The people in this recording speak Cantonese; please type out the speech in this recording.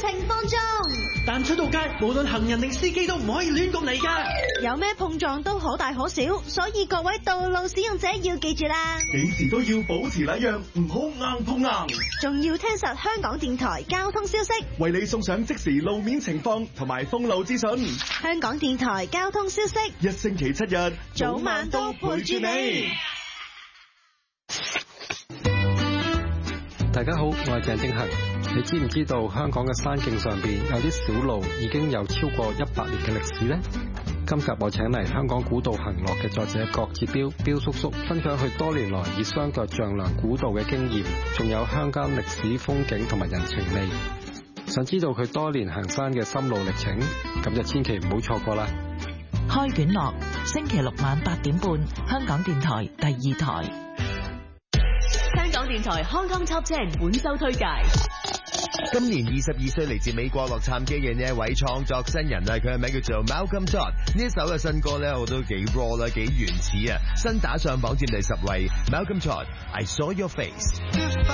情況中。 但出到街，無論行人定司機都唔可以亂咁嚟㗎。 有咩碰撞都可大可小，所以各位道路使用者要記住啦。 幾時都要保持禮讓，唔好硬碰硬。 仲要聽實香港電台交通消息， 為你送上即時路面情況同埋封路資訊。 香港電台交通消息， 一星期7日， 早晚都陪住你。 大家好，我係鄭正恒。你知唔知道香港嘅山徑上邊有啲小路已經有超過100年嘅歷史呢？今集我請嚟香港古道行樂嘅作者郭志標標叔叔，分享佢多年來以雙腳丈量古道嘅經驗，仲有鄉間歷史風景同埋人情味。想知道佢多年行山嘅心路歷程，咁就千祈唔好錯過啦！ 開卷樂，星期六晚8點半，香港電台第2台。 香港電台 Hong Kong Top 10本周推介。 今年22歲嚟自美國洛杉磯嘅呢一位創作新人啊，佢嘅名叫做 Malcolm Todd。呢一首嘅新歌咧，我都幾 raw 啦，幾原始啊！新打上榜佔第10位。Malcolm Todd，I Saw Your Face。